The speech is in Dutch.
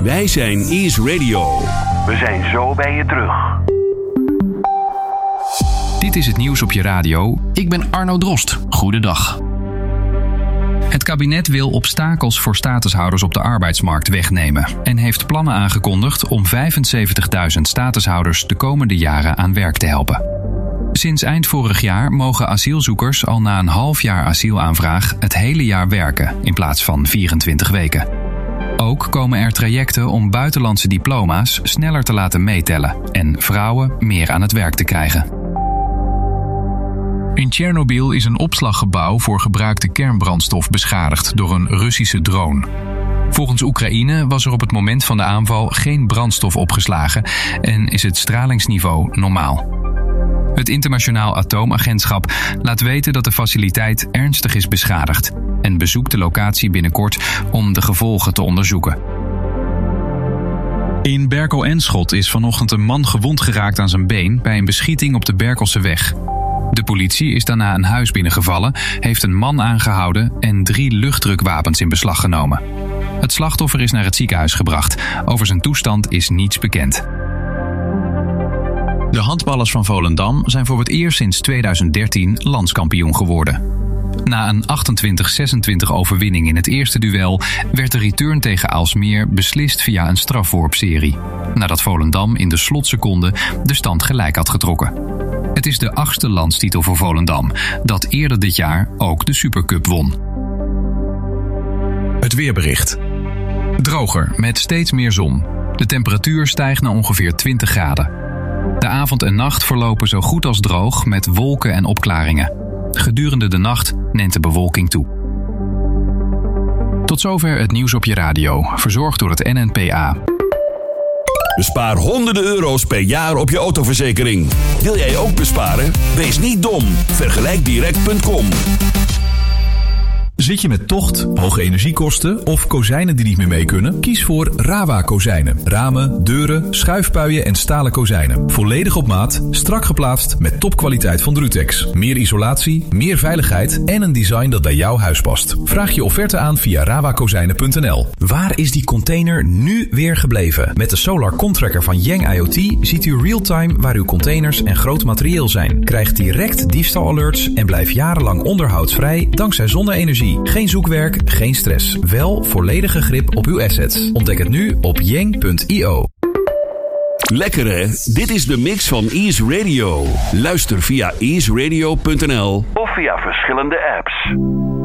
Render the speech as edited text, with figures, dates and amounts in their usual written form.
Wij zijn Ease Radio. We zijn zo bij je terug. Dit is het nieuws op je radio. Ik ben Arno Drost. Goedendag. Het kabinet wil obstakels voor statushouders op de arbeidsmarkt wegnemen en heeft plannen aangekondigd om 75.000 statushouders de komende jaren aan werk te helpen. Sinds eind vorig jaar mogen asielzoekers al na een half jaar asielaanvraag het hele jaar werken in plaats van 24 weken. Ook komen er trajecten om buitenlandse diploma's sneller te laten meetellen en vrouwen meer aan het werk te krijgen. In Tsjernobyl is een opslaggebouw voor gebruikte kernbrandstof beschadigd door een Russische drone. Volgens Oekraïne was er op het moment van de aanval geen brandstof opgeslagen en is het stralingsniveau normaal. Het Internationaal Atoomagentschap laat weten dat de faciliteit ernstig is beschadigd en bezoekt de locatie binnenkort om de gevolgen te onderzoeken. In Berkel-en-Schot is vanochtend een man gewond geraakt aan zijn been bij een beschieting op de Berkelseweg. De politie is daarna een huis binnengevallen, heeft een man aangehouden en 3 luchtdrukwapens in beslag genomen. Het slachtoffer is naar het ziekenhuis gebracht. Over zijn toestand is niets bekend. De handballers van Volendam zijn voor het eerst sinds 2013 landskampioen geworden. Na een 28-26 overwinning in het eerste duel werd de return tegen Aalsmeer beslist via een strafworpserie, nadat Volendam in de slotseconde de stand gelijk had getrokken. Het is de 8e landstitel voor Volendam, dat eerder dit jaar ook de Supercup won. Het weerbericht. Droger, met steeds meer zon. De temperatuur stijgt naar ongeveer 20 graden. De avond en nacht verlopen zo goed als droog met wolken en opklaringen. Gedurende de nacht neemt de bewolking toe. Tot zover het nieuws op je radio, verzorgd door het NNPA. Bespaar honderden euro's per jaar op je autoverzekering. Wil jij ook besparen? Wees niet dom. Vergelijkdirect.com. Zit je met tocht, hoge energiekosten of kozijnen die niet meer mee kunnen? Kies voor Rawa kozijnen. Ramen, deuren, schuifpuien en stalen kozijnen. Volledig op maat, strak geplaatst met topkwaliteit van Drutex. Meer isolatie, meer veiligheid en een design dat bij jouw huis past. Vraag je offerte aan via rawakozijnen.nl. Waar is die container nu weer gebleven? Met de Solar Contracker van Yang IoT ziet u real-time waar uw containers en groot materieel zijn. Krijg direct diefstalalerts en blijf jarenlang onderhoudsvrij dankzij zonne-energie. Geen zoekwerk, geen stress. Wel volledige grip op uw assets. Ontdek het nu op yang.io. Lekker hè? Dit is de mix van Ease Radio. Luister via easeradio.nl Of via verschillende apps.